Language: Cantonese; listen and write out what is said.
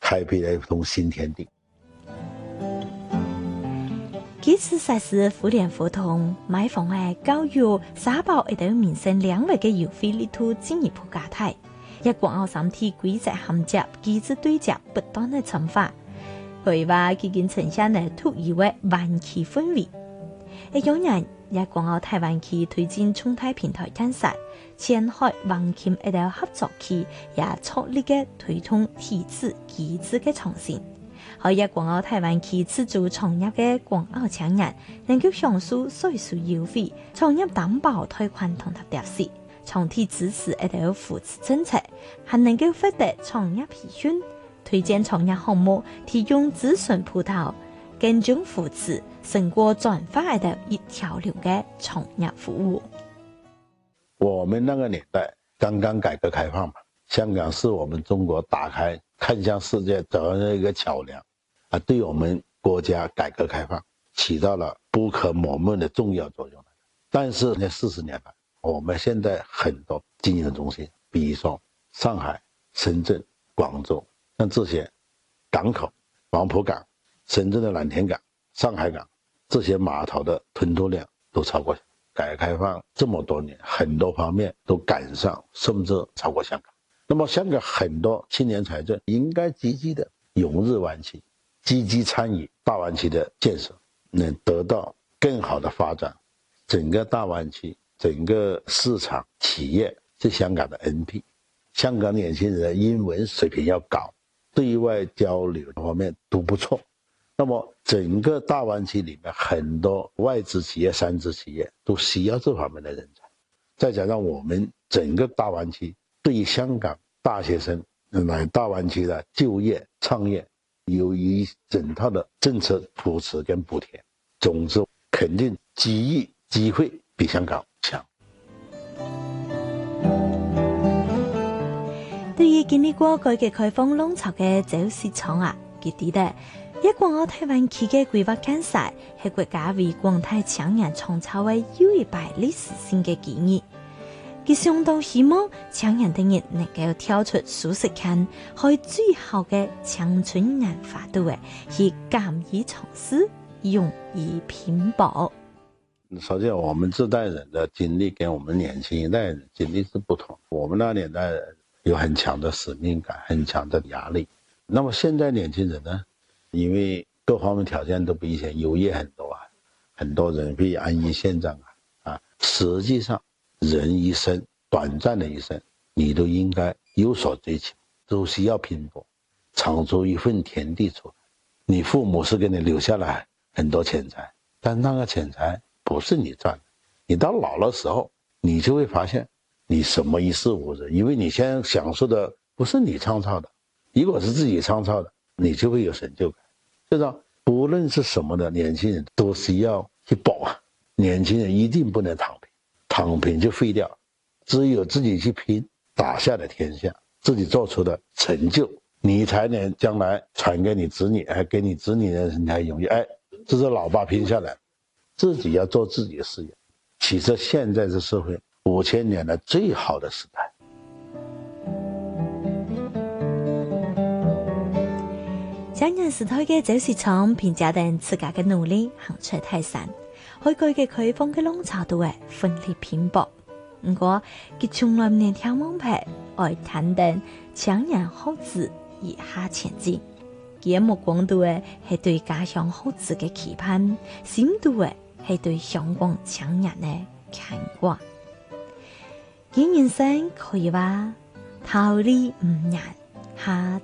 開闢了一片新天地。 幾次實施互聯互通、買房嘅教育、社保一等民生兩類嘅優惠力度進一步加大，一國澳三體規則銜接、機制對接不斷嘅深化，可以話已經呈現了獨有嘅灣區氛圍。一樣人，一國澳大灣區推進生態平台建設、前海灣區一道合作區也促力嘅推動體制機制嘅創新。可以廣澳大灣區自主創業嘅廣澳青年能夠享受稅收優惠、創業擔保貸款同特特施，長期支持一道扶持政策，還能夠獲得創業培訓、推薦創業項目、提供諮詢輔導、跟蹤扶持、成果轉化一條龍嘅創業服務。 我們那個年代剛剛改革開放嘛，香港是我們中國打開看向世界的一個橋樑。對我們國家改革開放起到了不可磨滅的重要作用。但是這40年來，我們現在很多經營中心，比如說上海、深圳、廣州，像這些港口，黃埔港、深圳的藍田港、上海港，這些碼頭的吞吐量都超過改革開放這麼多年，很多方面都趕上，甚至超過香港。那麼香港很多青年才俊應該積極的融入灣區，積極參與大灣區的建設，能得到更好的發展。整個大灣區，整個市場企業是香港的 NP。香港年輕人的英文水平要高，對外交流方面都不錯。那麼整個大灣區裏面很多外資企業、三資企業都需要這方面的人才。再加上我們整個大灣區對於香港大學生來大灣區的就業創業，有一整套的政策扶持跟補貼，總之肯定機遇機會比香港強。 對於經歷過改革開放浪潮嘅周世昌啊，佢哋咧一國澳大灣區嘅規劃建設係國家為廣大青年創造嘅又一擺歷史性嘅機遇。佢相當希望青年等人能夠跳出舒適圈，去最好嘅青春年華度嘅，去敢於嘗試，勇於拼搏。 首先，我們這代人的經歷跟我們年輕一代人經歷是不同。我們那年代有很強的使命感，很強的壓力。那麼現在年輕人呢，因為各方面條件都比以前優越很多啊，很多人會安於現狀啊。實際上，人一生短暫的一生，你都應該有所追求，都需要拼搏，闖出一份天地出來。你父母是給你留下來很多錢財，但那個錢財不是你賺的。你到老的時候，你就會發現你什麼一事無成，因為你現在享受的不是你創造的。如果是自己創造的，你就會有成就感。就說不論是什麼的年輕人都需要去搏啊！年輕人一定不能躺平，躺平就廢掉。只有自己去拼，打下了天下，自己做出的成就，你才能將來傳給你子女，給你子女的人才永遠。這是老爸拼下來，自己要做自己的事業。其實現在這社會5000年來最好的時代。 青年時代嘅周世昌評價等自家嘅努力行出泰山，去改革開放嘅浪潮度嘅奮力拼搏。不過佢從來唔能聽網拍，愛談等青年好子以下前進。佢嘅目光度嘅係對家鄉好子嘅期盼，深度嘅係對香港青年嘅牽掛。佢人生可以話桃李5年下